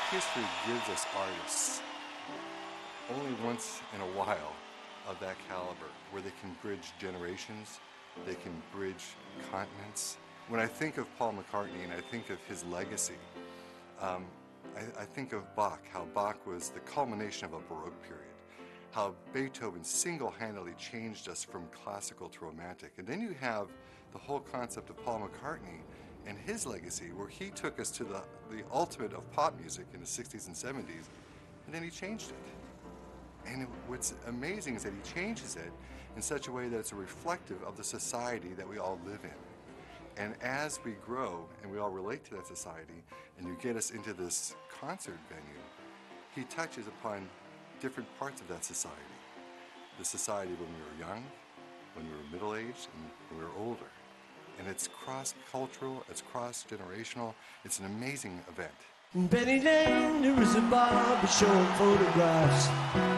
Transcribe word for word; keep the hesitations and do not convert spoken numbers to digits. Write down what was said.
history gives us artists only once in a while of that caliber, where they can bridge generations, they can bridge continents. When I think of Paul McCartney and I think of his legacy, um, I, I think of Bach, how Bach was the culmination of a Baroque period, how Beethoven single-handedly changed us from classical to romantic. And then you have the whole concept of Paul McCartney and his legacy, where he took us to the, the ultimate of pop music in the sixties and seventies, and then he changed it. And it, what's amazing is that he changes it in such a way that it's a reflective of the society that we all live in. And as we grow and we all relate to that society, and you get us into this concert venue, he touches upon different parts of that society. The society when we were young, when we were middle-aged, and when we were older. And it's cross-cultural, it's cross-generational, it's an amazing event. In Penny Lane, there is a barber showing photographs.